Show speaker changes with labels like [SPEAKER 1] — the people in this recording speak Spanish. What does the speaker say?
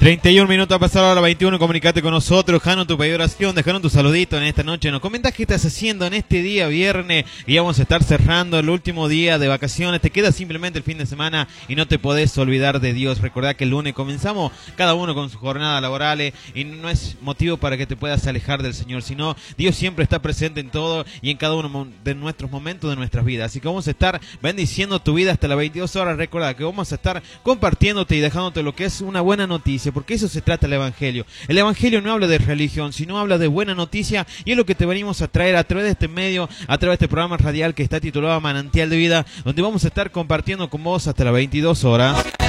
[SPEAKER 1] 31 minutos a pasar a la 21, comunicate con nosotros, dejanos tu pedido de oración, dejanos tu saludito en esta noche, nos comentás qué estás haciendo en este día viernes y vamos a estar cerrando el último día de vacaciones, te queda simplemente el fin de semana y no te podés olvidar de Dios. Recordá que el lunes comenzamos cada uno con su jornada laboral y no es motivo para que te puedas alejar del Señor, sino Dios siempre está presente en todo y en cada uno de nuestros momentos de nuestras vidas, así que vamos a estar bendiciendo tu vida hasta las 22 horas. Recordá que vamos a estar compartiéndote y dejándote lo que es una buena noticia, porque eso se trata el Evangelio. El Evangelio no habla de religión, sino habla de buena noticia, y es lo que te venimos a traer a través de este medio, a través de este programa radial que está titulado Manantial de Vida, donde vamos a estar compartiendo con vos hasta las 22 horas.